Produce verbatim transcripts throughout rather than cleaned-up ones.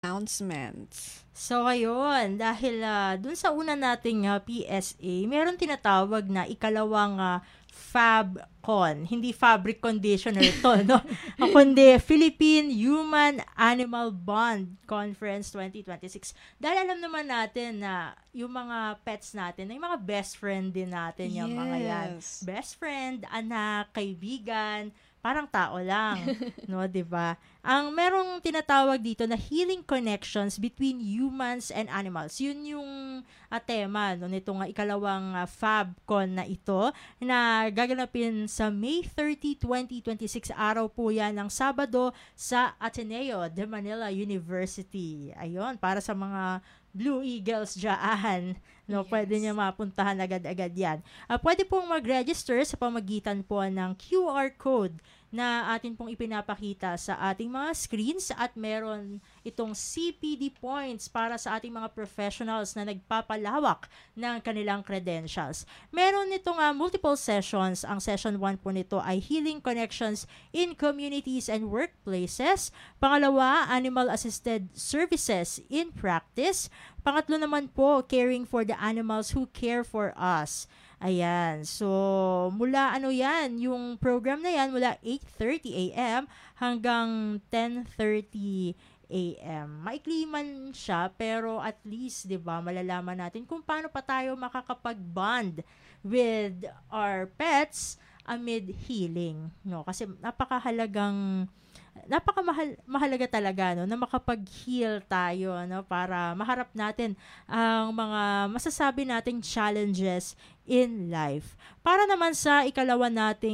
Announcements. So ayun, dahil ah, dun sa una nating ah, P S A, meron tinatawag na ikalawang ah, FabCon. Hindi fabric conditioner to, no? Ah, kundi Philippine Human Animal Bond Conference twenty twenty-six. Dahil alam naman natin na yung mga pets natin, na yung mga best friend din natin yung mga yan. Yes. Best friend, anak, kaibigan, parang tao lang, no, 'di ba? Ang merong tinatawag dito na healing connections between humans and animals. Yun yung ah, tema no nitong ah, ikalawang ah, FabCon na ito na gaganapin sa May thirtieth, twenty twenty-six, araw po 'yan ng Sabado sa Ateneo de Manila University. Ayun, para sa mga Blue Eagles dyan, no, pwede Yes. niyo mapuntahan agad-agad yan. Ah, pwede pong mag-register sa pamagitan po ng Q R code na atin pong ipinapakita sa ating mga screens at meron itong C P D points para sa ating mga professionals na nagpapalawak ng kanilang credentials. Meron nitong uh, multiple sessions. Ang session one po nito ay Healing Connections in Communities and Workplaces. Pangalawa, Animal Assisted Services in Practice. Pangatlo naman po, Caring for the Animals Who Care for Us. Ayan. So, mula ano yan, yung program na yan, mula eight thirty a.m. hanggang ten thirty a.m. Maikli man siya, pero at least, di ba, malalaman natin kung paano pa tayo makakapag-bond with our pets amid healing. No? Kasi napakahalagang napakamahal mahalaga talaga no na makapag-heal tayo no para maharap natin ang mga masasabi nating challenges in life. Para naman sa ikalawa nating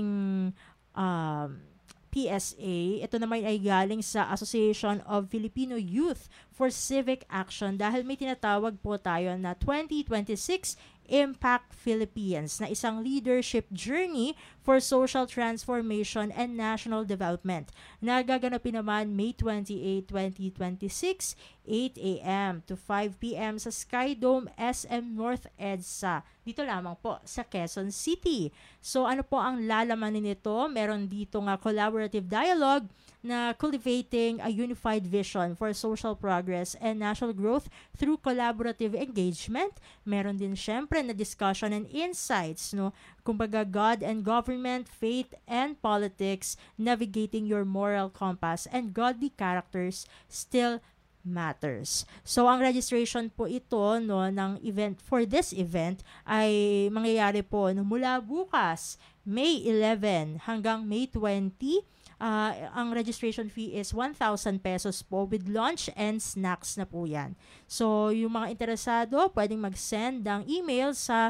um, P S A, ito naman ay galing sa Association of Filipino Youth for Civic Action dahil may tinatawag po tayo na twenty twenty-six Impact Philippines na isang leadership journey for social transformation and national development. Nagaganapin naman May twenty-eighth, twenty twenty-six, eight a.m. to five p.m. sa Skydome S M North EDSA. Dito lamang po sa Quezon City. So ano po ang lalamanin nito? Meron dito nga collaborative dialogue na cultivating a unified vision for social progress and national growth through collaborative engagement. Meron din syempre na discussion and insights, no? Kumbaga, God and government, faith and politics, navigating your moral compass and godly characters still matters. So, ang registration po ito no, ng event for this event ay mangyayari po no, mula bukas, May eleventh hanggang May twentieth. Uh, ang registration fee is one thousand pesos po with lunch and snacks na po yan. So, yung mga interesado, pwedeng mag-send ng email sa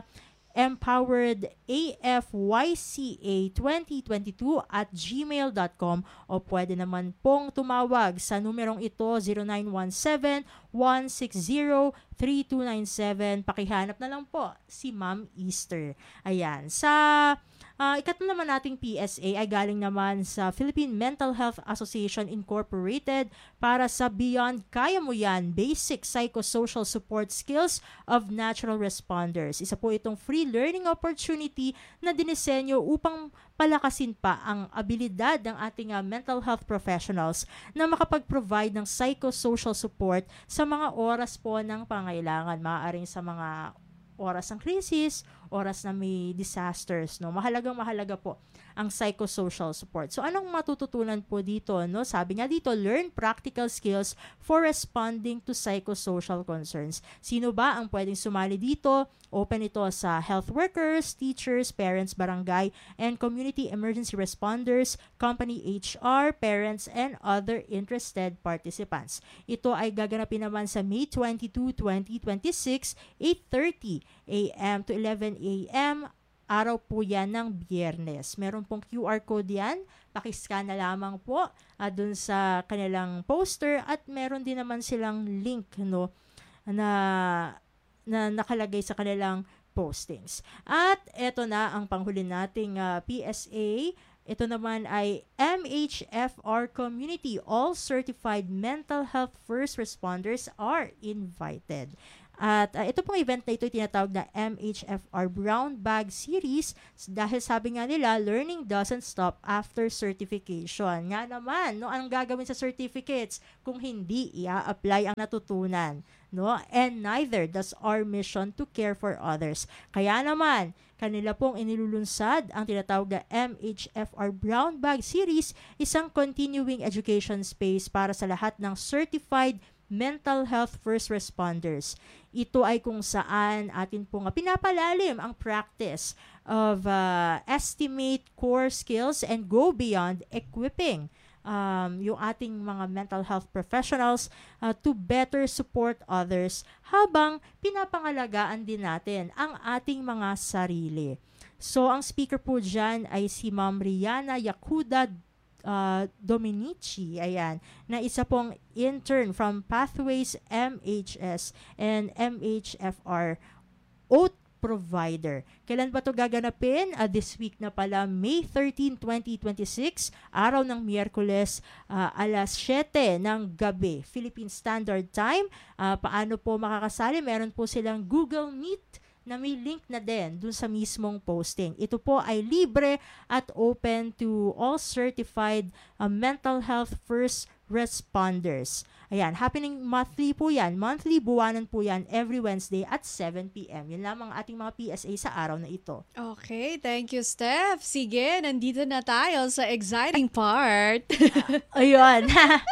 empoweredafyca twenty twenty-two at gmail dot com o pwede naman pong tumawag sa numerong ito zero nine one seven, one six zero, three two nine seven. Pakihanap na lang po si Ma'am Easter. Ayan. Sa Uh, ikatlo naman nating P S A ay galing naman sa Philippine Mental Health Association Incorporated para sa Beyond Kaya Mo Yan Basic Psychosocial Support Skills of Natural Responders. Isa po itong free learning opportunity na dinisenyo upang palakasin pa ang abilidad ng ating uh, mental health professionals na makapag-provide ng psychosocial support sa mga oras po ng pangailangan, maaaring sa mga oras ng krisis, oras na may disasters, no? Mahalagang mahalaga po ang psychosocial support. So, anong matututunan po dito, no? Sabi nga dito, learn practical skills for responding to psychosocial concerns. Sino ba ang pwedeng sumali dito? Open ito sa health workers, teachers, parents, barangay, and community emergency responders, company H R, parents, and other interested participants. Ito ay gaganapin naman sa May twenty-second, twenty twenty-six, eight thirty a.m. to eleven a.m. Araw po yan ng Biyernes. Meron pong Q R code yan. Pakiscan na lamang po uh, dun sa kanilang poster at meron din naman silang link no, na, na nakalagay sa kanilang postings. At eto na ang panghuli nating uh, P S A. Ito naman ay M H F R Community. All certified mental health first responders are invited. At uh, ito pong event na ito tinatawag na M H F R Brown Bag Series dahil sabi nga nila, learning doesn't stop after certification. Nga naman, no, anong gagawin sa certificates kung hindi i-apply ang natutunan? No? And neither does our mission to care for others. Kaya naman, kanila pong inilulunsad ang tinatawag na M H F R Brown Bag Series, isang continuing education space para sa lahat ng certified mental health first responders. Ito ay kung saan atin pong pinapalalim ang practice of uh, estimate core skills and go beyond equipping um, yung ating mga mental health professionals uh, to better support others habang pinapangalagaan din natin ang ating mga sarili. So, ang speaker po dyan ay si Ma'am Rihanna Yakuda uh, Dominici, ayan, na isa pong intern from Pathways M H S and M H F R Oath Provider. Kailan ba ito gaganapin? Uh, this week na pala, May thirteenth, twenty twenty-six, araw ng Miyerkules, uh, alas siyete ng gabi, Philippine Standard Time. Uh, paano po makakasali? Meron po silang Google Meet na may link na din dun sa mismong posting. Ito po ay libre at open to all certified uh, mental health first responders. Ayan, happening monthly po yan. Monthly, buwanan po yan every Wednesday at seven p.m. Yun lamang ating mga P S A sa araw na ito. Okay, thank you, Steph. Sige, nandito na tayo sa exciting part. Ayun.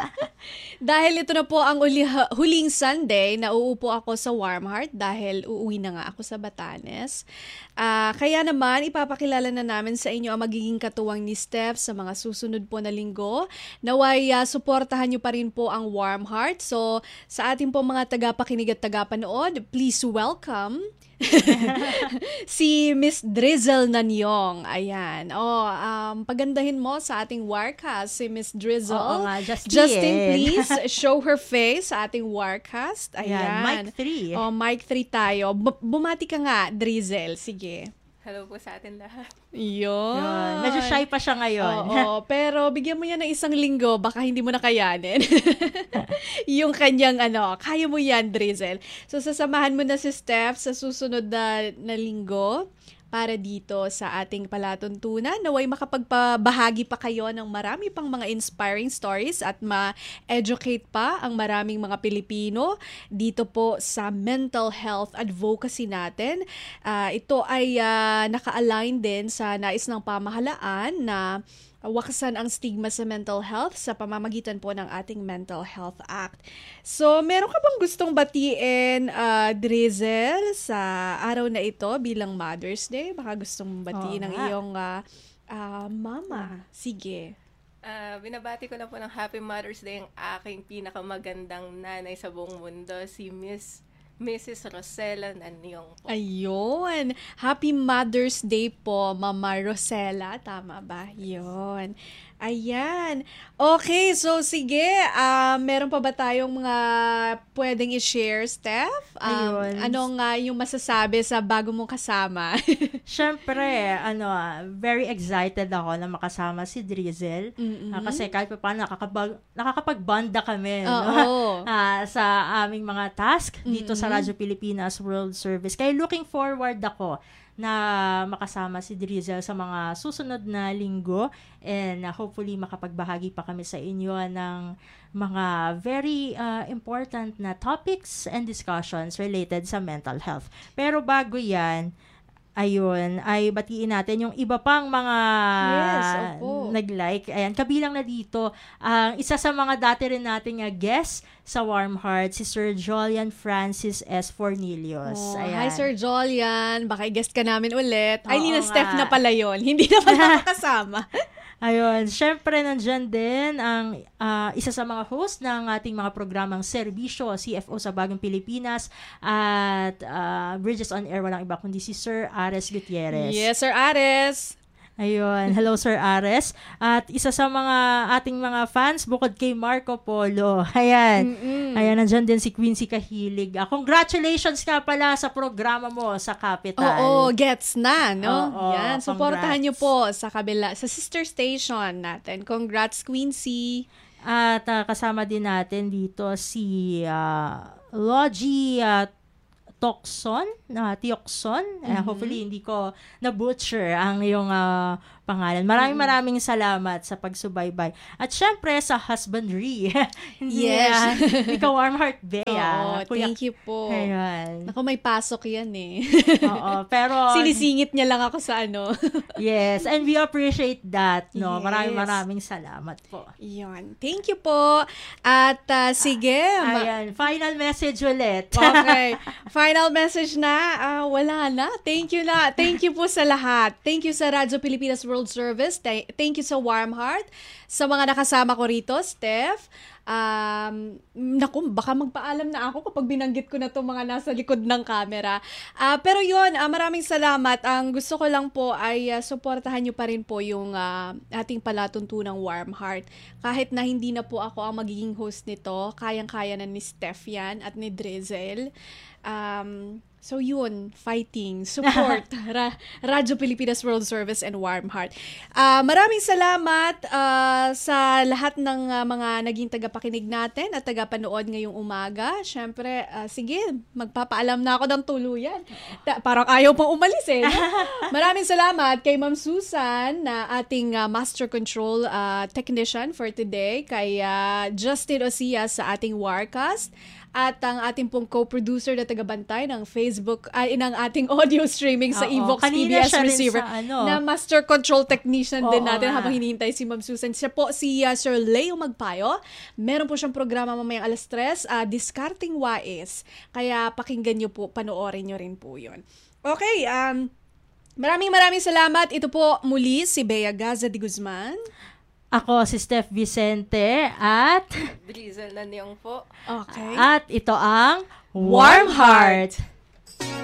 Dahil ito na po ang uli, huling Sunday na uupo ako sa Warm Heart dahil uuwi na nga ako sa Batanes. Uh, kaya naman, ipapakilala na namin sa inyo ang magiging katuwang ni Steph sa mga susunod po na linggo. Naway, uh, suportahan nyo pa rin po ang Warm Heart. So, sa ating po mga tagapakinig at tagapanood, please welcome si Miss Drizzle Nanyong. Ayan. Oh, um, pagandahin mo sa ating Warcast si Miss Drizzle. Oo nga, Justin. Justin, please show her face sa ating Warcast. Ayan. Ayan, mic three. Oh, mic three tayo. B- bumati ka nga, Drizzle. Sige. Hello po sa atin lahat. Yun. Yun. Medyo shy pa siya ngayon. Oo, pero bigyan mo yan ng isang linggo, baka hindi mo na kayanin. Yung kanyang ano, kaya mo yan, Drizzle. So, sasamahan mo na si Steph sa susunod na, na linggo para dito sa ating palatuntunan. Naway makapagpabahagi pa kayo ng marami pang mga inspiring stories at ma-educate pa ang maraming mga Pilipino dito po sa mental health advocacy natin. Uh, ito ay uh, naka-align din sa nais ng pamahalaan na wakasan ang stigma sa mental health sa pamamagitan po ng ating Mental Health Act. So, meron ka bang gustong batiin, uh, Drizzle, sa araw na ito bilang Mother's Day? Baka gustong batiin ng iyong uh, uh, mama. Sige. Uh, binabati ko na po ng Happy Mother's Day ang aking pinakamagandang nanay sa buong mundo, si Miss Missus Rosella Nanyong po. Ayun. Happy Mother's Day po, Mama Rosella. Tama ba? Yun. Ayan. Okay, so sige. Uh, meron pa ba tayong mga pwedeng i-share, Steph? Um, Ayun. Ano nga yung masasabi sa bago mong kasama? Siyempre, ano, very excited ako na makasama si Drizzle. Mm-hmm. Uh, kasi kahit pa paano, nakakapag, nakakapagbanda kami no? Oo. uh, sa aming mga task dito Mm-hmm. sa Radyo Pilipinas World Service. Kaya looking forward ako na makasama si Drizzle sa mga susunod na linggo and uh, hopefully makapagbahagi pa kami sa inyo ng mga very uh, important na topics and discussions related sa mental health. Pero bago yan, ayun, ay batiin natin yung iba pang mga yes, opo. nag-like. Ayan, kabilang na dito, ang uh, isa sa mga dati rin nating uh, guest sa Warm Heart, si Sir Jolian Francis S. Fornilios. Oh, Ayan. hi, Sir Jolian. Baka i-guest ka namin ulit. Ay, Oo Lina Steph nga. na pala yun. Hindi na pala makasama. Ayun, syempre nandyan din ang uh, isa sa mga host ng ating mga programang serbisyo, C F O sa Bagong Pilipinas at uh, Bridges on Air, walang iba kundi si Sir Ares Gutierrez. Yes, Sir Ares. Ayun, hello Sir Ares. At isa sa mga ating mga fans, bukod kay Marco Polo. Ayan, Mm-mm. ayan, nandyan din si Quincy Kahilig. Uh, congratulations nga pala sa programa mo sa Capital. Oo, gets na, no? Oo, Yan, supportahan congrats. niyo po sa kabila, sa sister station natin. Congrats, Quincy. At uh, kasama din natin dito si uh, Logie uh, Tocson, na Tioxon. Eh, Mhm. hopefully, hindi ko na-butcher ang iyong ah, pangalan. Maraming Mhm. maraming salamat sa pagsubaybay. At syempre, sa husbandry. Hindi Yes. yan. Ikaw, warm heart, Bea. Oo, Kuya- thank you po. Ayan. Ako, may pasok yan eh. Oo, pero... Sinisingit niya lang ako sa ano. Yes, and we appreciate that, no? Maraming Yes. maraming salamat po. Yun. Thank you po. At ah, sige. ma- Ayan, final message ulit. Okay. Final message na. Ah, wala na. Thank you na. Thank you po sa lahat. Thank you sa Radyo Pilipinas World Service. Th- Thank you sa Warm Heart. Sa mga nakasama ko rito, Steph. Um, naku, baka magpaalam na ako kapag binanggit ko na itong mga nasa likod ng camera. Ah, pero yun, ah, maraming salamat. Ang gusto ko lang po ay ah, suportahan nyo pa rin po yung ah, ating palatuntunang Warm Heart. Kahit na hindi na po ako ang magiging host nito, kayang-kaya na ni Steph yan at ni Drizzle. Um, so yun, fighting, support, Ra- Radyo Pilipinas World Service and Warm Heart. Ah, maraming salamat ah, sa lahat ng ah, mga naging tagapakinig natin at tagapanood ngayong umaga. Siyempre, ah, sige, magpapaalam na ako ng tuluyan. Ta- parang ayaw pang umalis eh. No? Maraming salamat kay Ma'am Susan na ating ah, Master Control ah, Technician for today, kay ah, Justin Osia sa ating Warcast, at ang ating pong co-producer na tagabantay ng Facebook, ay ng ating audio streaming sa Oo, Evox P B kanina S siya rin receiver sa ano. na master control technician din Oo natin nga. habang hinihintay si Ma'am Susan. Siya po si uh, Sir Leo Magpayo. Meron po siyang programa mamayang alas tres, uh, Discarding Wais. Kaya pakinggan niyo po, panoorin niyo rin po yun. Okay, um, maraming maraming salamat. Ito po muli si Bea Gaza de Guzman. Ako si Steph Vicente at Drizzle na niyong po. Okay. at ito ang Warm Heart.